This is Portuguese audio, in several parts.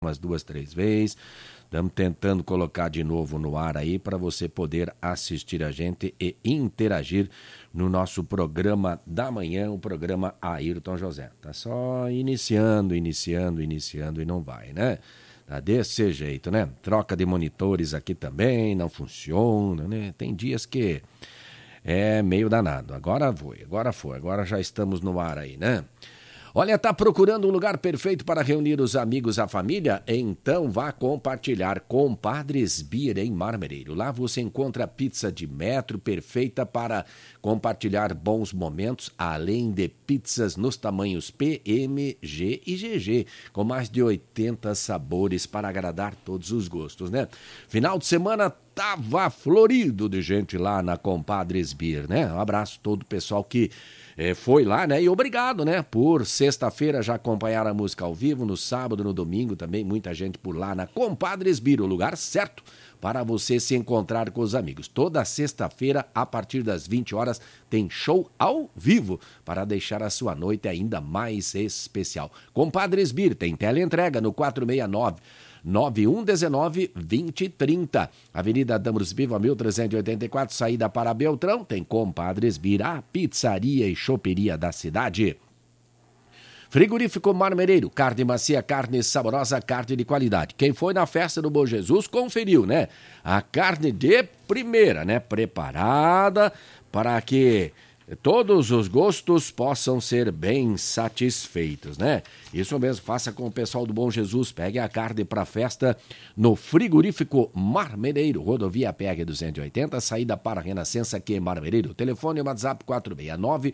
umas 2, 3 vezes. Estamos tentando colocar de novo no ar aí para você poder assistir a gente e interagir no nosso programa da manhã, o programa Ayrton José. Tá só iniciando e não vai, né? Tá desse jeito, né? Troca de monitores aqui também, não funciona, né? Tem dias que é meio danado. Agora foi, agora já estamos no ar aí, né? Olha, tá procurando um lugar perfeito para reunir os amigos, a família? Então vá compartilhar Compadres Beer em Marmereiro. Lá você encontra pizza de metro perfeita para compartilhar bons momentos, além de pizzas nos tamanhos P, M, G e GG, com mais de 80 sabores para agradar todos os gostos, né? Final de semana tava florido de gente lá na Compadres Beer, né? Um abraço a todo o pessoal que foi lá, né? E obrigado, né? Por sexta-feira já acompanhar a música ao vivo, no sábado, no domingo também, muita gente por lá na Compadres Beer, o lugar certo para você se encontrar com os amigos. Toda sexta-feira, a partir das 20 horas, tem show ao vivo para deixar a sua noite ainda mais especial. Compadres Beer tem teleentrega no 469 9119-2030. Avenida Damos Viva, 1384, saída para Beltrão. Tem Compadres Beer, a pizzaria e choperia da cidade. Frigorífico Marmereiro, carne macia, carne saborosa, carne de qualidade. Quem foi na festa do Bom Jesus conferiu, né? A carne de primeira, né? Preparada para que todos os gostos possam ser bem satisfeitos, né? Isso mesmo, faça com o pessoal do Bom Jesus. Pegue a carne para festa no Frigorífico Marmereiro, rodovia PEG 280, saída para a Renascença, aqui em Marmereiro. Telefone WhatsApp 469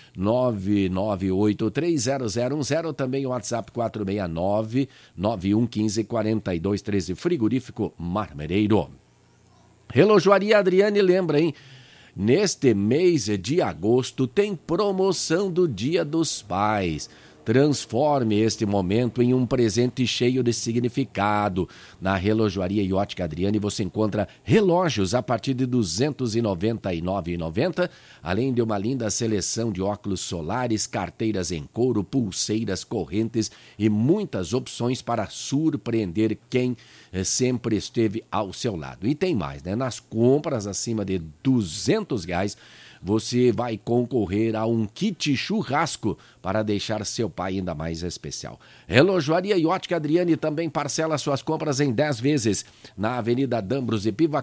99830010, também o WhatsApp 469 9115 4213, Frigorífico Marmereiro. Relojoaria Adriane lembra, hein? Neste mês de agosto tem promoção do Dia dos Pais. Transforme este momento em um presente cheio de significado. Na Relojoaria e Ótica Adriane você encontra relógios a partir de R$ 299,90, além de uma linda seleção de óculos solares, carteiras em couro, pulseiras, correntes e muitas opções para surpreender quem sempre esteve ao seu lado. E tem mais, né? Nas compras acima de R$200, você vai concorrer a um kit churrasco para deixar seu pai ainda mais especial. Relojoaria e Ótica Adriane também parcela suas compras em 10 vezes na Avenida Dambros e Piva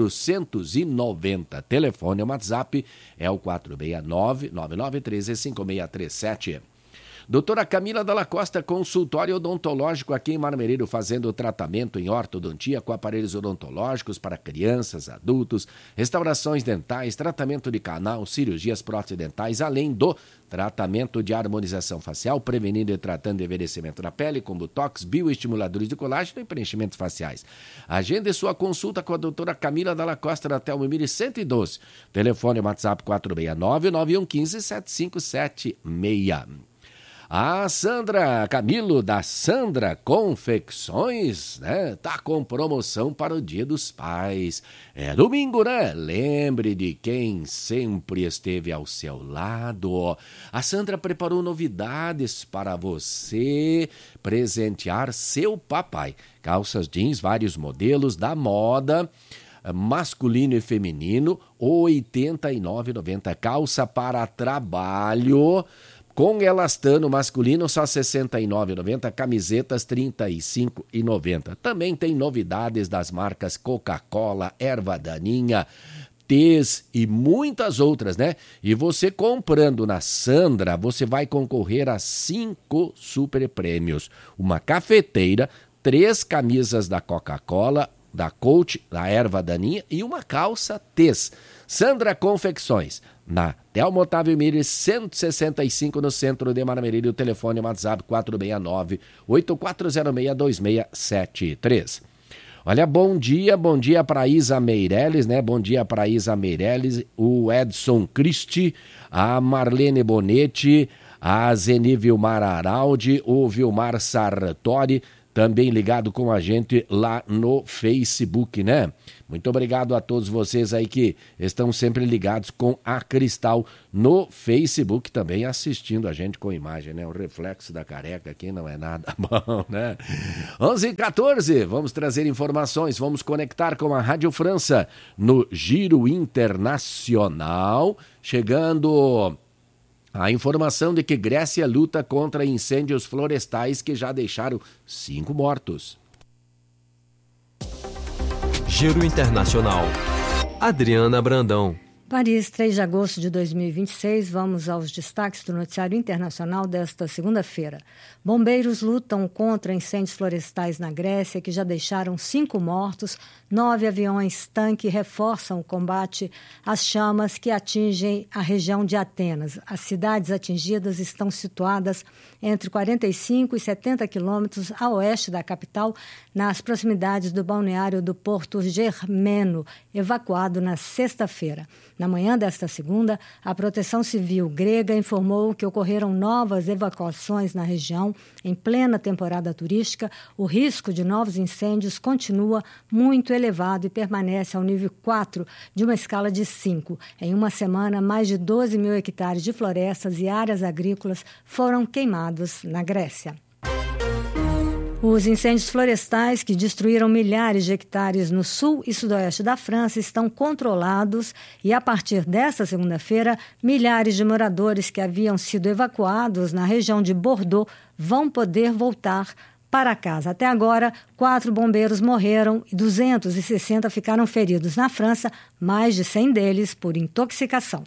490. Telefone ou WhatsApp é o 469-9913-5637. Doutora Camila Dalla Costa, consultório odontológico aqui em Marmereiro, fazendo tratamento em ortodontia com aparelhos odontológicos para crianças, adultos, restaurações dentais, tratamento de canal, cirurgias prótese-dentais, além do tratamento de harmonização facial, prevenindo e tratando envelhecimento da pele com botox, bioestimuladores de colágeno e preenchimentos faciais. Agende sua consulta com a doutora Camila Dalla Costa na Telmo Miri 112. Telefone WhatsApp 469-9115-7576. A Sandra Camilo, da Sandra Confecções, né? Tá com promoção para o Dia dos Pais. É domingo, né? Lembre de quem sempre esteve ao seu lado. A Sandra preparou novidades para você presentear seu papai. Calças jeans, vários modelos da moda masculino e feminino, R$ 89,90. Calça para trabalho com elastano masculino, só R$ 69,90. Camisetas, R$ 35,90. Também tem novidades das marcas Coca-Cola, Erva Daninha, Tez e muitas outras, né? E você comprando na Sandra, você vai concorrer a 5 super prêmios. Uma cafeteira, 3 camisas da Coca-Cola, da Coach, da Erva Daninha e uma calça Tez. Sandra Confecções, na Telmo Otávio Mires, 165, no centro de Marmereiro. O telefone WhatsApp 469-8406-2673. Olha, bom dia para Isa Meirelles, né? Bom dia para Isa Meirelles, o Edson Cristi, a Marlene Bonetti, a Zeni Vilmar Araldi, o Vilmar Sartori, também ligado com a gente lá no Facebook, né? Muito obrigado a todos vocês aí que estão sempre ligados com a Cristal no Facebook, também assistindo a gente com imagem, né? O reflexo da careca aqui não é nada bom, né? 11h14, vamos trazer informações, vamos conectar com a Rádio França no Giro Internacional, chegando a informação de que Grécia luta contra incêndios florestais que já deixaram 5 mortos. Giro Internacional. Adriana Brandão. Paris, 3 de agosto de 2026, vamos aos destaques do noticiário internacional desta segunda-feira. Bombeiros lutam contra incêndios florestais na Grécia, que já deixaram 5 mortos. 9 aviões-tanque reforçam o combate às chamas que atingem a região de Atenas. As cidades atingidas estão situadas entre 45 e 70 quilômetros a oeste da capital, nas proximidades do balneário do Porto Germeno, evacuado na sexta-feira. Na manhã desta segunda, a Proteção Civil grega informou que ocorreram novas evacuações na região. Em plena temporada turística, o risco de novos incêndios continua muito elevado e permanece ao nível 4 de uma escala de 5. Em uma semana, mais de 12 mil hectares de florestas e áreas agrícolas foram queimados na Grécia. Os incêndios florestais que destruíram milhares de hectares no sul e sudoeste da França estão controlados e, a partir desta segunda-feira, milhares de moradores que haviam sido evacuados na região de Bordeaux vão poder voltar para casa. Até agora, 4 bombeiros morreram e 260 ficaram feridos. Na França, mais de 100 deles por intoxicação.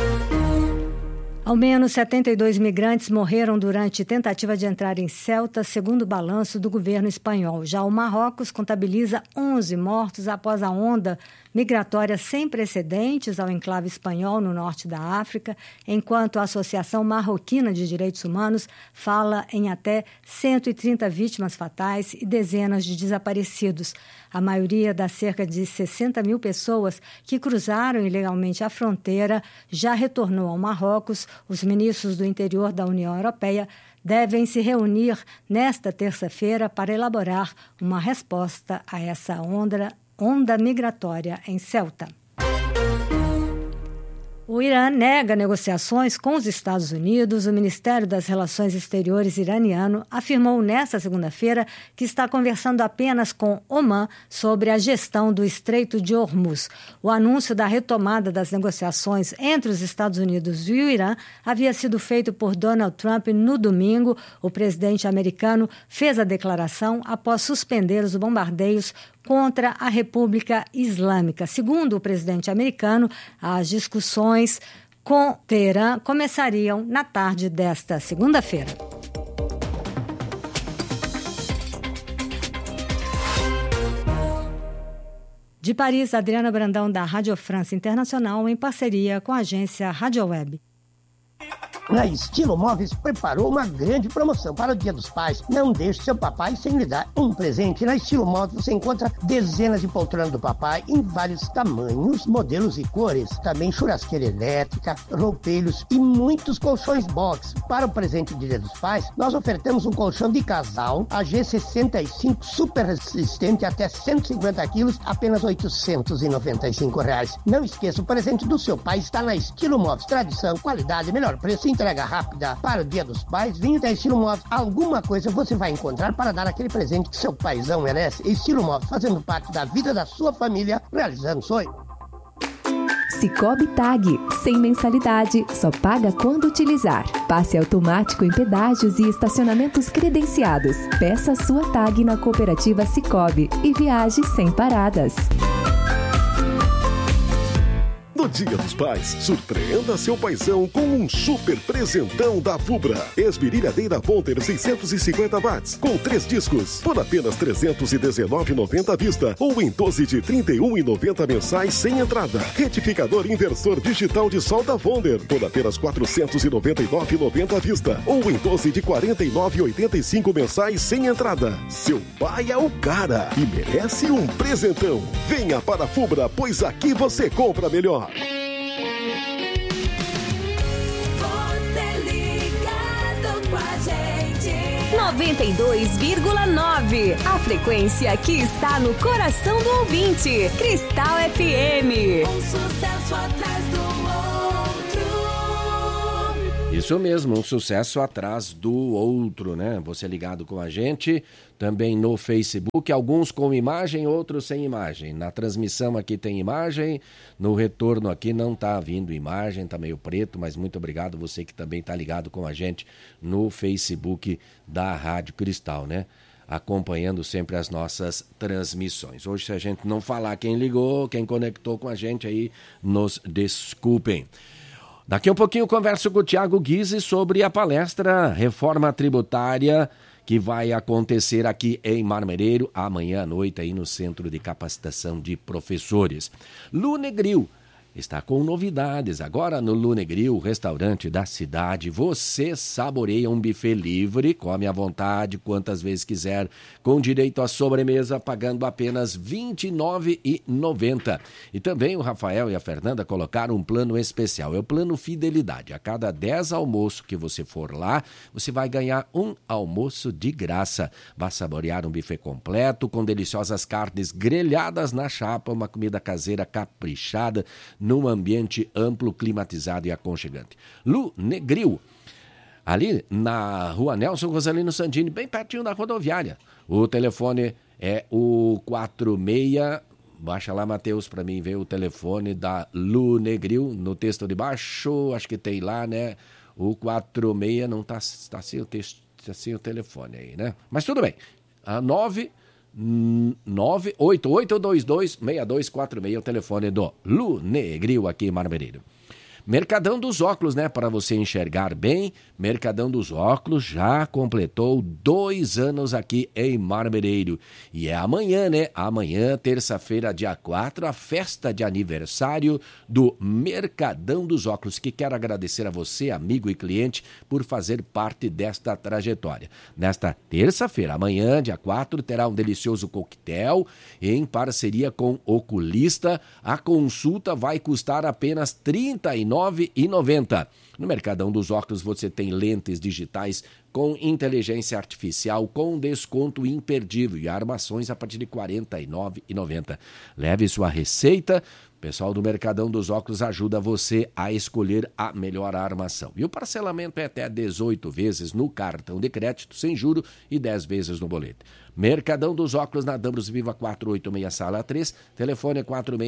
Ao menos 72 migrantes morreram durante tentativa de entrar em Ceuta, segundo o balanço do governo espanhol. Já o Marrocos contabiliza 11 mortos após a onda migratória sem precedentes ao enclave espanhol no norte da África, enquanto a Associação Marroquina de Direitos Humanos fala em até 130 vítimas fatais e dezenas de desaparecidos. A maioria das cerca de 60 mil pessoas que cruzaram ilegalmente a fronteira já retornou ao Marrocos. Os ministros do interior da União Europeia devem se reunir nesta terça-feira para elaborar uma resposta a essa onda migratória em Ceuta. O Irã nega negociações com os Estados Unidos. O Ministério das Relações Exteriores iraniano afirmou nesta segunda-feira que está conversando apenas com Omã sobre a gestão do Estreito de Hormuz. O anúncio da retomada das negociações entre os Estados Unidos e o Irã havia sido feito por Donald Trump no domingo. O presidente americano fez a declaração após suspender os bombardeios contra a República Islâmica. Segundo o presidente americano, as discussões com Teherã começariam na tarde desta segunda-feira. De Paris, Adriana Brandão, da Rádio França Internacional, em parceria com a agência Rádio Web. A Estilo Móveis preparou uma grande promoção para o Dia dos Pais. Não deixe seu papai sem lhe dar um presente. Na Estilo Móveis você encontra dezenas de poltronas do papai em vários tamanhos, modelos e cores. Também churrasqueira elétrica, roupeiros e muitos colchões box. Para o presente do Dia dos Pais, nós ofertamos um colchão de casal AG65 super resistente até 150 quilos, apenas R$ 895. Não esqueça, o presente do seu pai está na Estilo Móveis. Tradição, qualidade, melhor preço, entrega rápida. Para o Dia dos Pais, vinho da Estilo Móveis. Alguma coisa você vai encontrar para dar aquele presente que seu paizão merece. Estilo Móveis, fazendo parte da vida da sua família, realizando sonho. Cicobi Tag, sem mensalidade, só paga quando utilizar. Passe automático em pedágios e estacionamentos credenciados. Peça sua tag na cooperativa Cicobi e viaje sem paradas. No Dia dos Pais, surpreenda seu paizão com um super presentão da Fubra. Esmerilhadeira Ponter 650 watts, com 3 discos, por apenas R$ 319,90 à vista, ou em 12 de R$ 31,90 mensais sem entrada. Retificador inversor digital de solda Wonder, por apenas R$ 499,90 à vista, ou em 12 de R$ 49,85 mensais sem entrada. Seu pai é o cara e merece um presentão. Venha para a Fubra, pois aqui você compra melhor. Você ligado com a gente. 92,9. A frequência que está no coração do ouvinte. Cristal FM. Um sucesso atrás do outro. Isso mesmo, um sucesso atrás do outro, né? Você ligado com a gente, também no Facebook, alguns com imagem, outros sem imagem. Na transmissão aqui tem imagem, no retorno aqui não está vindo imagem, está meio preto, mas muito obrigado você que também está ligado com a gente no Facebook da Rádio Cristal, né? Acompanhando sempre as nossas transmissões. Hoje, se a gente não falar quem ligou, quem conectou com a gente aí, nos desculpem. Daqui a um pouquinho eu converso com o Thiago Guise sobre a palestra Reforma Tributária que vai acontecer aqui em Marmereiro amanhã à noite aí no Centro de Capacitação de Professores. Lunegril está com novidades. Agora no Lunegril, restaurante da cidade, você saboreia um buffet livre, come à vontade, quantas vezes quiser, com direito à sobremesa, pagando apenas R$ 29,90. E também o Rafael e a Fernanda colocaram um plano especial, é o plano Fidelidade. A cada 10 almoços que você for lá, você vai ganhar um almoço de graça. Vai saborear um buffet completo, com deliciosas carnes grelhadas na chapa, uma comida caseira caprichada, num ambiente amplo, climatizado e aconchegante. Lunegril, ali na rua Nelson Rosalino Sandini, bem pertinho da rodoviária. O telefone é o 46... Baixa lá, Matheus, para mim ver o telefone da Lunegril no texto de baixo, acho que tem lá, né? O 46 não tá sem o texto, tá sem o telefone aí, né? Mas tudo bem. A 988226246, o telefone do Lunegril aqui em Marmereiro. Mercadão dos Óculos, né? Para você enxergar bem, Mercadão dos Óculos já completou 2 anos aqui em Marmereiro. E é amanhã, né? Amanhã, terça-feira, dia 4, a festa de aniversário do Mercadão dos Óculos, que quero agradecer a você, amigo e cliente, por fazer parte desta trajetória. Nesta terça-feira, amanhã, dia 4, terá um delicioso coquetel em parceria com Oculista. A consulta vai custar apenas R$ 39,90. No Mercadão dos Óculos você tem lentes digitais com inteligência artificial com desconto imperdível e armações a partir de R$ 49,90. Leve sua receita. O pessoal do Mercadão dos Óculos ajuda você a escolher a melhor armação. E o parcelamento é até 18 vezes no cartão de crédito, sem juro, e 10 vezes no boleto. Mercadão dos Óculos na Dambros Viva 486, sala 3, telefone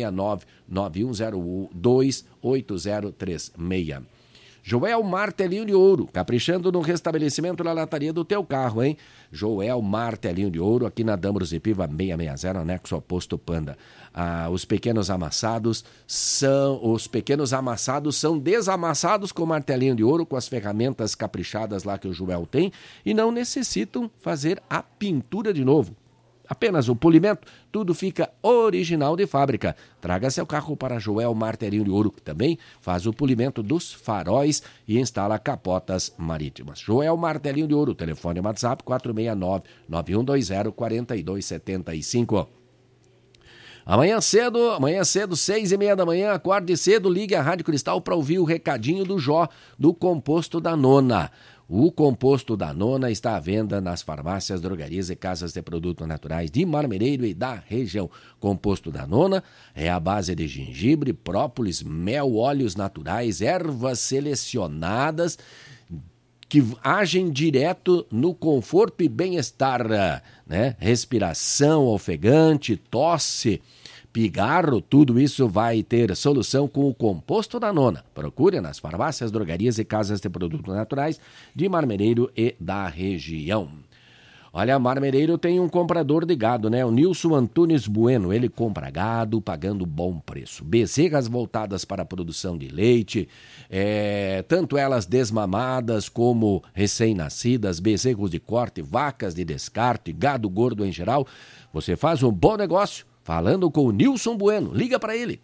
469-9102-8036. Joel Martelinho de Ouro, caprichando no restabelecimento da lataria do teu carro, hein? Joel Martelinho de Ouro, aqui na Dambros Viva 660, anexo ao posto Panda. Os pequenos amassados são desamassados com martelinho de ouro, com as ferramentas caprichadas lá que o Joel tem, e não necessitam fazer a pintura de novo. Apenas o polimento, tudo fica original de fábrica. Traga seu carro para Joel Martelinho de Ouro, que também faz o polimento dos faróis e instala capotas marítimas. Joel Martelinho de Ouro, telefone WhatsApp 469-9120-4275. Amanhã cedo, 6h30 da manhã, acorde cedo, ligue a Rádio Cristal para ouvir o recadinho do Jó, do composto da Nona. O composto da Nona está à venda nas farmácias, drogarias e casas de produtos naturais de Marmereiro e da região. Composto da Nona é a base de gengibre, própolis, mel, óleos naturais, ervas selecionadas que agem direto no conforto e bem-estar, né? Respiração ofegante, tosse, pigarro, tudo isso vai ter solução com o composto da Nona. Procure nas farmácias, drogarias e casas de produtos naturais de Marmereiro e da região. Olha, Marmereiro tem um comprador de gado, né? O Nilson Antunes Bueno, ele compra gado pagando bom preço. Bezerras voltadas para a produção de leite, tanto elas desmamadas como recém-nascidas, bezerros de corte, vacas de descarte, gado gordo em geral. Você faz um bom negócio falando com o Nilson Bueno. Liga para ele,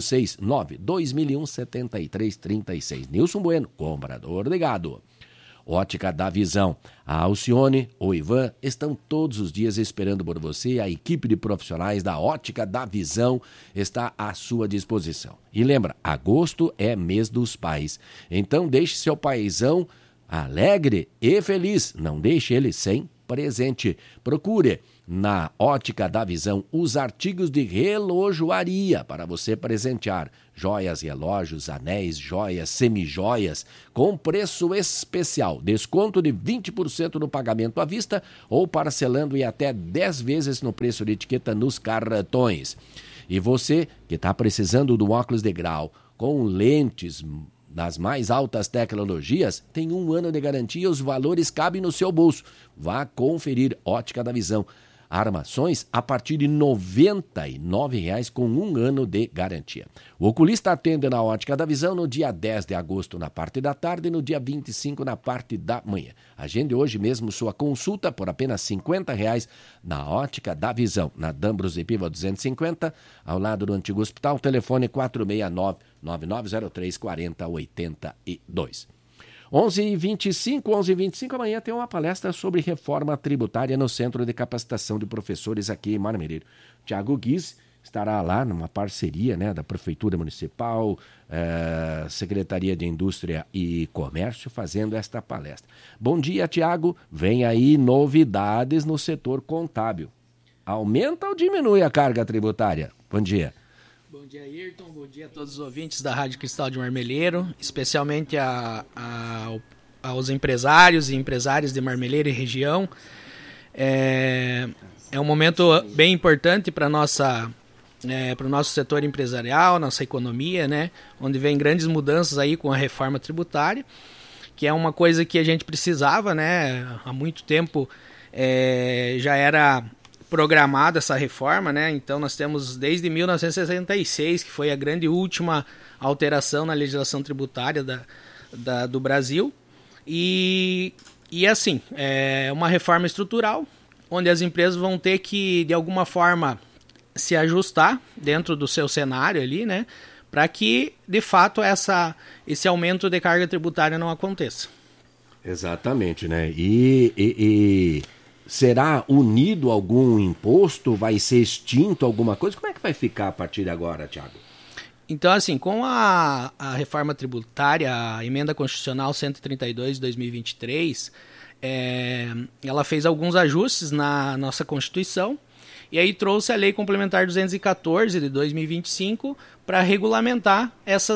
469-2001-7336. Nilson Bueno, comprador de gado. Ótica da Visão. A Alcione, o Ivan, estão todos os dias esperando por você. A equipe de profissionais da Ótica da Visão está à sua disposição. E lembra, agosto é mês dos pais. Então deixe seu paizão alegre e feliz. Não deixe ele sem presente. Procure na Ótica da Visão os artigos de relojoaria para você presentear. Joias, relógios, anéis, joias, semijoias, com preço especial. Desconto de 20% no pagamento à vista ou parcelando em até 10 vezes no preço de etiqueta nos cartões. E você que está precisando de um óculos de grau com lentes das mais altas tecnologias, tem 1 ano de garantia e os valores cabem no seu bolso. Vá conferir Ótica da Visão. Armações a partir de R$ 99,00 com 1 ano de garantia. O oculista atende na Ótica da Visão no dia 10 de agosto na parte da tarde e no dia 25 na parte da manhã. Agende hoje mesmo sua consulta por apenas R$ 50,00 na Ótica da Visão, na Dambros e Piva 250, ao lado do antigo hospital, telefone 469-9903-4082. 11h25, amanhã tem uma palestra sobre reforma tributária no Centro de Capacitação de Professores aqui em Marmeleiro. Tiago Guiz estará lá numa parceria, né, da Prefeitura Municipal, Secretaria de Indústria e Comércio, fazendo esta palestra. Bom dia, Tiago. Vem aí novidades no setor contábil. Aumenta ou diminui a carga tributária? Bom dia. Bom dia, Ayrton. Bom dia a todos os ouvintes da Rádio Cristal de Marmeleiro, especialmente aos empresários e empresárias de Marmeleiro e região. É um momento bem importante para o nosso setor empresarial, nossa economia, né? Onde vem grandes mudanças aí com a reforma tributária, que é uma coisa que a gente precisava, né? Há muito tempo já era programada essa reforma, né? Então nós temos desde 1966, que foi a grande última alteração na legislação tributária do Brasil, e assim, é uma reforma estrutural, onde as empresas vão ter que, de alguma forma, se ajustar dentro do seu cenário ali, né? Para que, de fato, esse aumento de carga tributária não aconteça. Exatamente, né? E será unido algum imposto? Vai ser extinto alguma coisa? Como é que vai ficar a partir de agora, Tiago? Então, assim, com a reforma tributária, a emenda constitucional 132 de 2023, ela fez alguns ajustes na nossa Constituição e aí trouxe a Lei Complementar 214 de 2025 para regulamentar essa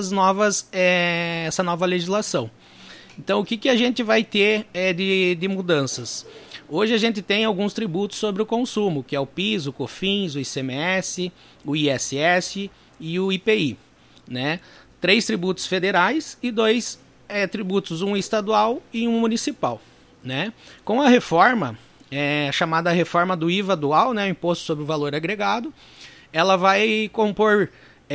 nova legislação. Então, o que a gente vai ter de mudanças? Hoje a gente tem alguns tributos sobre o consumo, que é o PIS, o COFINS, o ICMS, o ISS e o IPI, né? 3 tributos federais e 2 tributos, um estadual e um municipal, né? Com a reforma, chamada reforma do IVA dual, né, o Imposto sobre o Valor Agregado, ela vai compor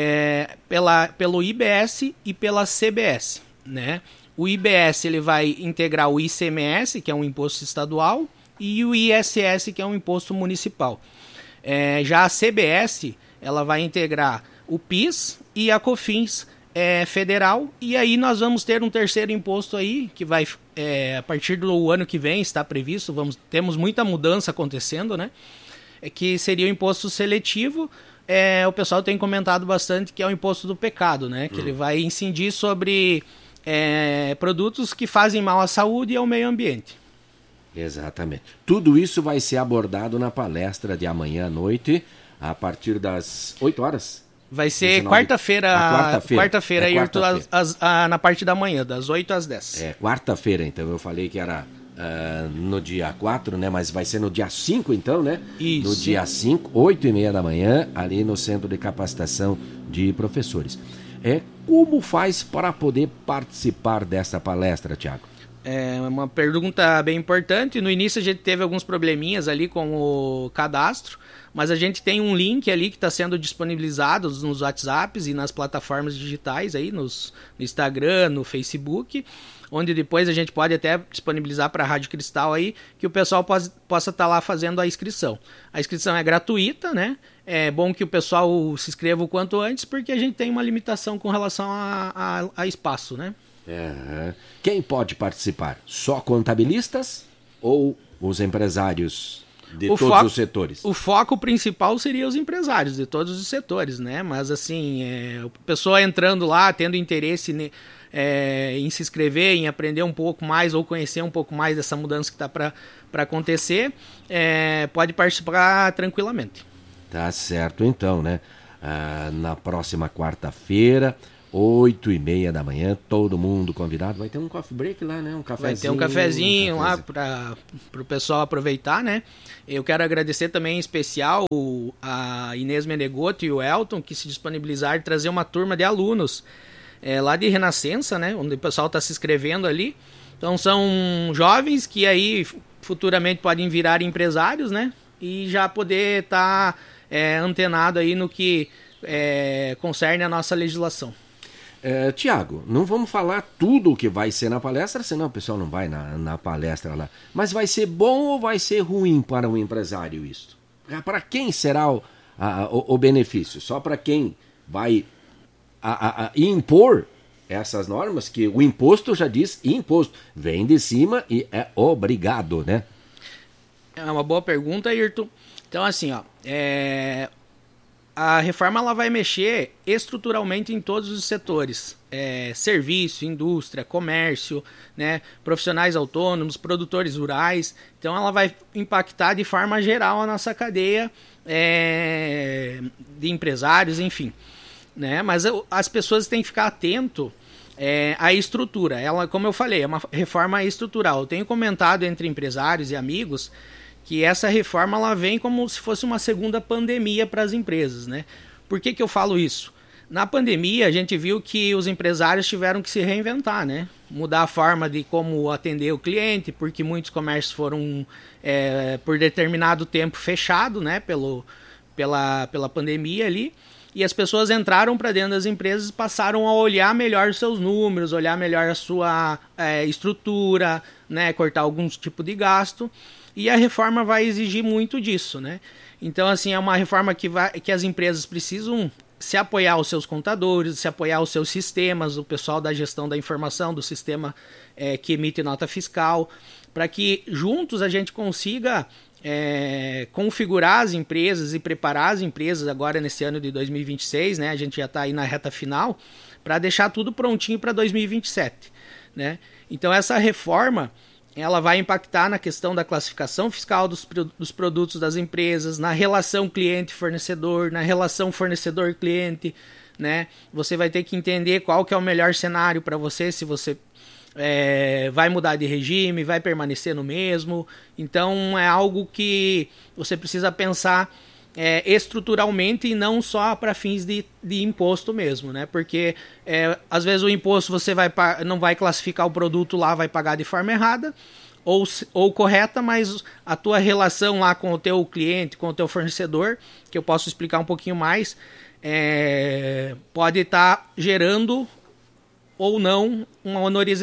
pelo IBS e pela CBS, né? O IBS ele vai integrar o ICMS, que é um imposto estadual, e o ISS, que é um imposto municipal. Já a CBS, ela vai integrar o PIS e a COFINS federal, e aí nós vamos ter um terceiro imposto aí, que vai, a partir do ano que vem, está previsto, temos muita mudança acontecendo, né? Que seria o imposto seletivo. O pessoal tem comentado bastante que é o imposto do pecado, né? Que ele vai incidir sobre produtos que fazem mal à saúde e ao meio ambiente. Exatamente. Tudo isso vai ser abordado na palestra de amanhã à noite, a partir das 8 horas? Vai ser quarta-feira, na parte da manhã, das 8 às 10. Quarta-feira, então. Eu falei que era no dia 4, né? Mas vai ser no dia 5, então, né? Isso. No dia 5, 8h30 da manhã, ali no Centro de Capacitação de Professores. Como faz para poder participar dessa palestra, Tiago? É uma pergunta bem importante. No início a gente teve alguns probleminhas ali com o cadastro, mas a gente tem um link ali que está sendo disponibilizado nos WhatsApps e nas plataformas digitais aí, no Instagram, no Facebook, onde depois a gente pode até disponibilizar para a Rádio Cristal aí, que o pessoal possa estar lá fazendo a inscrição. A inscrição é gratuita, né? É bom que o pessoal se inscreva o quanto antes, porque a gente tem uma limitação com relação a espaço, né? Quem pode participar? Só contabilistas ou os empresários De todos os setores. O foco principal seria os empresários de todos os setores, né? Mas assim, a pessoa entrando lá, tendo interesse em se inscrever, em aprender um pouco mais ou conhecer um pouco mais dessa mudança que está para acontecer, pode participar tranquilamente. Tá certo, então, né? Na próxima quarta-feira, 8h30 da manhã, todo mundo convidado. Vai ter um coffee break lá, né? Um cafezinho. Vai ter um cafezinho lá para o pessoal aproveitar, né? Eu quero agradecer também em especial a Inês Menegoto e o Elton, que se disponibilizaram de trazer uma turma de alunos lá de Renascença, né? Onde o pessoal está se inscrevendo ali. Então são jovens que aí futuramente podem virar empresários, né? E já poder estar antenado aí no que concerne a nossa legislação. Tiago, não vamos falar tudo o que vai ser na palestra, senão o pessoal não vai na palestra lá. Mas vai ser bom ou vai ser ruim para o empresário isso? Para quem será o benefício? Só para quem vai impor essas normas, que o imposto já diz imposto. Vem de cima e é obrigado, né? É uma boa pergunta, Ayrton. Então, assim, a reforma ela vai mexer estruturalmente em todos os setores. Serviço, indústria, comércio, né, profissionais autônomos, produtores rurais. Então ela vai impactar de forma geral a nossa cadeia de empresários, enfim. Né? Mas as pessoas têm que ficar atento à estrutura. Ela, como eu falei, é uma reforma estrutural. Eu tenho comentado entre empresários e amigos que essa reforma ela vem como se fosse uma segunda pandemia para as empresas, né? Por que eu falo isso? Na pandemia, a gente viu que os empresários tiveram que se reinventar, né? Mudar a forma de como atender o cliente, porque muitos comércios foram, por determinado tempo, fechados, né? Pela pandemia ali. E as pessoas entraram para dentro das empresas e passaram a olhar melhor os seus números, olhar melhor a sua estrutura, né? Cortar algum tipo de gasto. E a reforma vai exigir muito disso, né? Então, assim, é uma reforma que as empresas precisam se apoiar aos seus contadores, se apoiar aos seus sistemas, o pessoal da gestão da informação, do sistema que emite nota fiscal, para que juntos a gente consiga configurar as empresas e preparar as empresas agora nesse ano de 2026, né? A gente já está aí na reta final, para deixar tudo prontinho para 2027, né? Então, essa reforma ela vai impactar na questão da classificação fiscal dos produtos das empresas, na relação cliente-fornecedor, na relação fornecedor-cliente, né? Você vai ter que entender qual que é o melhor cenário para você, se você vai mudar de regime, vai permanecer no mesmo. Então, é algo que você precisa pensar estruturalmente e não só para fins de imposto mesmo, né? Porque às vezes o imposto você não vai classificar o produto lá, vai pagar de forma errada ou correta, mas a tua relação lá com o teu cliente, com o teu fornecedor, que eu posso explicar um pouquinho mais, pode estar gerando ou não uma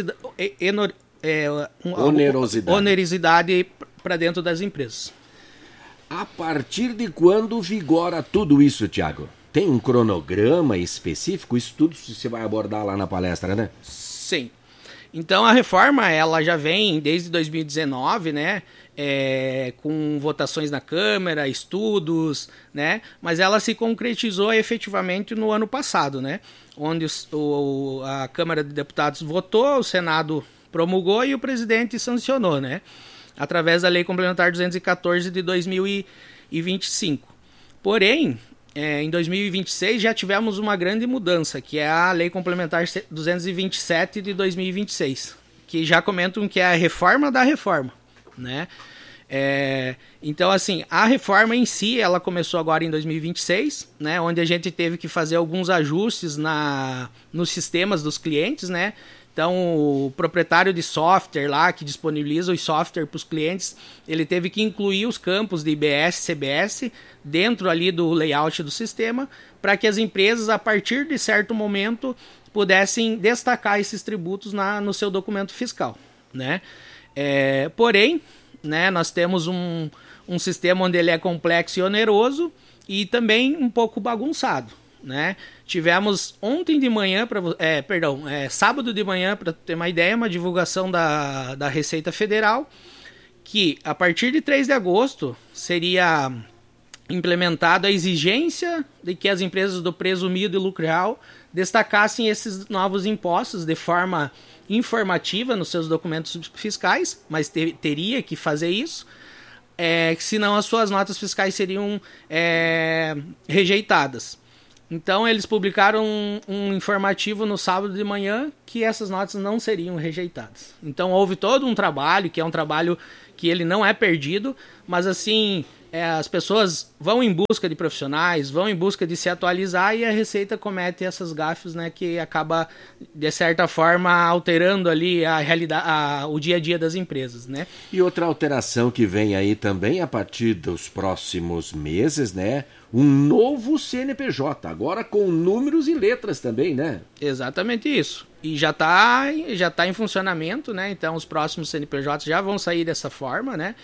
onerosidade para dentro das empresas. A partir de quando vigora tudo isso, Tiago? Tem um cronograma específico? Isso tudo você vai abordar lá na palestra, né? Sim. Então a reforma ela já vem desde 2019, né? Com votações na Câmara, estudos, né? Mas ela se concretizou efetivamente no ano passado, né? Onde a Câmara de Deputados votou, o Senado promulgou e o presidente sancionou, né? Através da Lei Complementar 214 de 2025. Porém, em 2026 já tivemos uma grande mudança, que é a Lei Complementar 227 de 2026, que já comentam que é a reforma da reforma, né? Então, assim, a reforma em si, ela começou agora em 2026, né? Onde a gente teve que fazer alguns ajustes nos sistemas dos clientes, né? Então, o proprietário de software lá, que disponibiliza os software para os clientes, ele teve que incluir os campos de IBS, CBS, dentro ali do layout do sistema, para que as empresas, a partir de certo momento, pudessem destacar esses tributos no seu documento fiscal, né? Porém, né, nós temos um sistema onde ele é complexo e oneroso e também um pouco bagunçado, né? Tivemos ontem de manhã, sábado de manhã, para ter uma ideia, uma divulgação da Receita Federal, que a partir de 3 de agosto seria implementada a exigência de que as empresas do presumido e lucro real destacassem esses novos impostos de forma informativa nos seus documentos fiscais, mas teria que fazer isso, senão as suas notas fiscais seriam rejeitadas. Então eles publicaram um informativo no sábado de manhã que essas notas não seriam rejeitadas. Então houve todo um trabalho, que é um trabalho que ele não é perdido, mas assim, as pessoas vão em busca de profissionais, vão em busca de se atualizar e a Receita comete essas gafes, né, que acaba, de certa forma, alterando ali a realidade, o dia a dia das empresas, né? E outra alteração que vem aí também a partir dos próximos meses, né? Um novo CNPJ, agora com números e letras também, né? Exatamente isso. E já tá em funcionamento, né? Então os próximos CNPJs já vão sair dessa forma, né?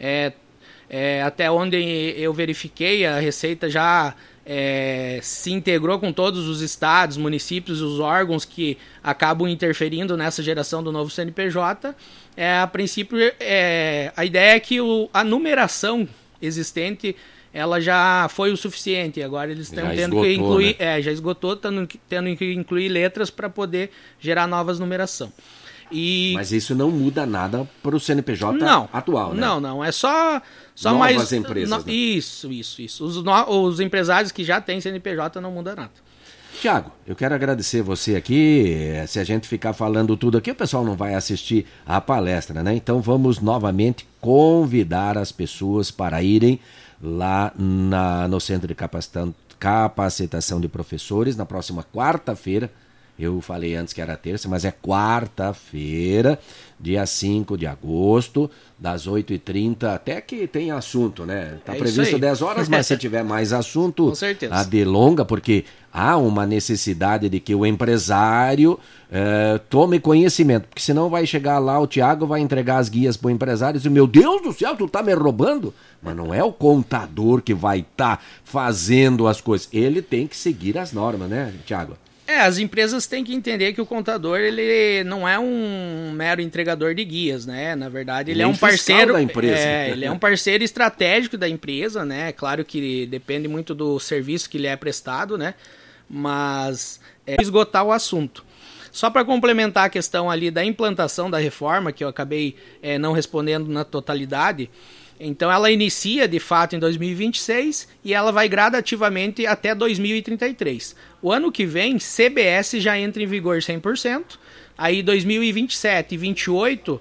Até onde eu verifiquei, a Receita já se integrou com todos os estados, municípios e os órgãos que acabam interferindo nessa geração do novo CNPJ. A princípio, a ideia é que a numeração existente ela já foi o suficiente. Agora eles estão tendo que incluir, né? Já esgotou, tendo que incluir letras para poder gerar novas numeração. Mas isso não muda nada para o CNPJ atual, né? Não. É só novas mais empresas. Né? Isso. Os empresários que já têm CNPJ não muda nada. Tiago, eu quero agradecer você aqui. Se a gente ficar falando tudo aqui, o pessoal não vai assistir a palestra, né? Então vamos novamente convidar as pessoas para irem lá no Centro de Capacitação de Professores, na próxima quarta-feira. Eu falei antes que era terça, mas é quarta-feira, dia 5 de agosto, das 8h30, até que tem assunto, né? Está previsto 10 horas, mas se tiver mais assunto, com certeza, adelonga, porque há uma necessidade de que o empresário tome conhecimento, porque senão vai chegar lá, o Tiago vai entregar as guias para o empresário e dizer, meu Deus do céu, tu tá me roubando? Mas não é o contador que vai estar fazendo as coisas, ele tem que seguir as normas, né, Tiago? As empresas têm que entender que o contador ele não é um mero entregador de guias, né? Na verdade, ele é um parceiro da empresa. Ele é um parceiro estratégico da empresa, né? Claro que depende muito do serviço que lhe é prestado, né? Mas esgotar o assunto. Só para complementar a questão ali da implantação da reforma, que eu acabei não respondendo na totalidade. Então ela inicia de fato em 2026 e ela vai gradativamente até 2033. O ano que vem, CBS já entra em vigor 100%. Aí 2027 e 2028,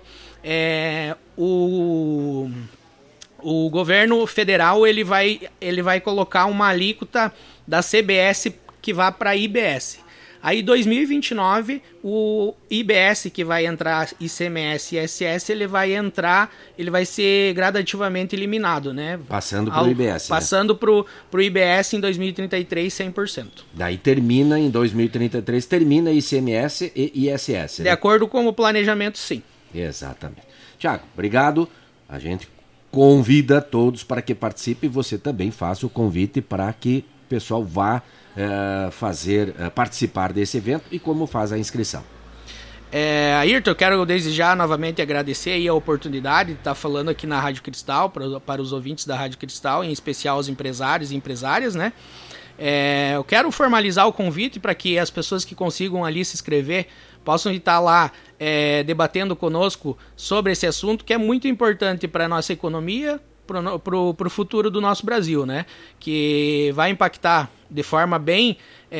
o governo federal ele vai colocar uma alíquota da CBS que vai para a IBS. Aí 2029, o IBS que vai entrar, ICMS e ISS, ele vai ser gradativamente eliminado, né? Passando para o IBS. Passando para o IBS em 2033, 100%. Daí termina em 2033, termina ICMS e ISS. De acordo com o planejamento, sim. Exatamente. Tiago, obrigado. A gente convida todos para que participe e você também faça o convite para que o pessoal vá participar desse evento e como faz a inscrição. Ayrton, eu quero desde já novamente agradecer aí a oportunidade de estar falando aqui na Rádio Cristal, para os ouvintes da Rádio Cristal, em especial os empresários e empresárias, né? Eu quero formalizar o convite para que as pessoas que consigam ali se inscrever possam estar lá debatendo conosco sobre esse assunto que é muito importante para a nossa economia, para o futuro do nosso Brasil, né? Que vai impactar de forma bem...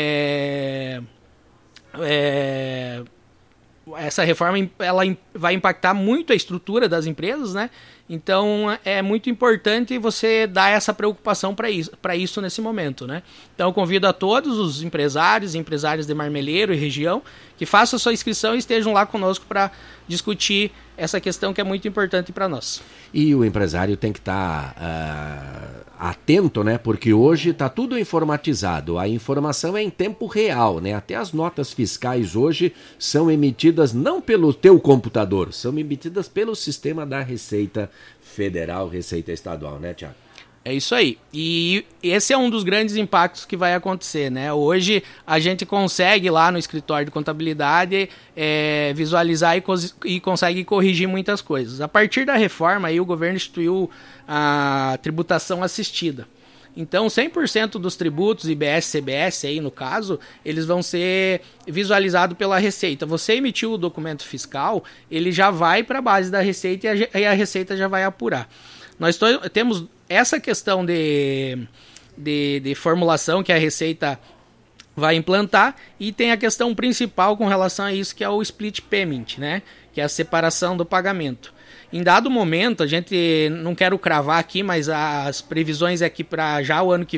essa reforma ela vai impactar muito a estrutura das empresas, né? Então é muito importante você dar essa preocupação para isso nesse momento, né? Então eu convido a todos os empresários e empresárias de Marmeleiro e região que façam a sua inscrição e estejam lá conosco para discutir essa questão que é muito importante para nós. E o empresário tem que estar atento, né? Porque hoje está tudo informatizado. A informação é em tempo real, né? Até as notas fiscais hoje são emitidas não pelo teu computador, são emitidas pelo sistema da Receita Federal, Receita Estadual, né, Tiago? É isso aí. E esse é um dos grandes impactos que vai acontecer, né? Hoje a gente consegue lá no escritório de contabilidade visualizar e consegue corrigir muitas coisas. A partir da reforma, aí, o governo instituiu a tributação assistida. Então, 100% dos tributos, IBS, CBS, aí no caso, eles vão ser visualizados pela Receita. Você emitiu o documento fiscal, ele já vai para a base da Receita e a Receita já vai apurar. Nós temos essa questão de formulação que a Receita vai implantar, e tem a questão principal com relação a isso, que é o split payment, né? Que é a separação do pagamento. Em dado momento, a gente não quero cravar aqui, mas as previsões é que para já o ano que